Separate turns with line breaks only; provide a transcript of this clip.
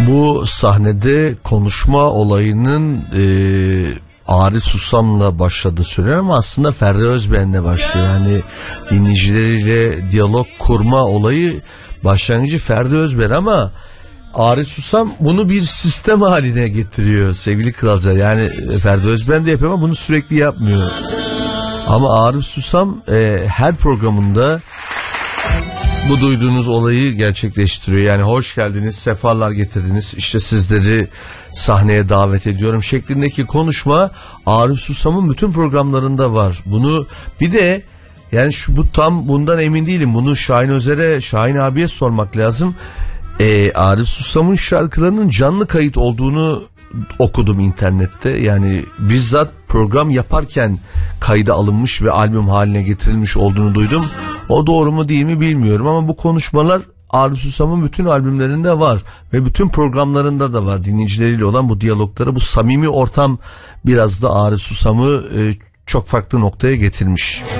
Bu sahnede konuşma olayının Arif Susam'la başladı söylüyor ama aslında Ferdi Özbeğen'le başlıyor. Yani dinleyicileriyle diyalog kurma olayı başlangıcı Ferdi Özbeğen ama Arif Susam bunu bir sistem haline getiriyor sevgili kralcılar. Yani Ferdi Özbeğen de yapıyor ama bunu sürekli yapmıyor. Ama Arif Susam her programında bu duyduğunuz olayı gerçekleştiriyor. Yani hoş geldiniz, sefalar getirdiniz, İşte sizleri sahneye davet ediyorum şeklindeki konuşma Arif Susam'ın bütün programlarında var. Bunu bir de yani bu tam bundan emin değilim. Bunu Şahin abiye sormak lazım. Arif Susam'ın şarkılarının canlı kayıt olduğunu okudum internette. Yani bizzat program yaparken kayda alınmış ve albüm haline getirilmiş olduğunu duydum. O doğru mu değil mi bilmiyorum ama bu konuşmalar Arif Susam'ın bütün albümlerinde var ve bütün programlarında da var. Dinleyicileriyle olan bu diyalogları, bu samimi ortam biraz da Arif Susam'ı çok farklı noktaya getirmiş.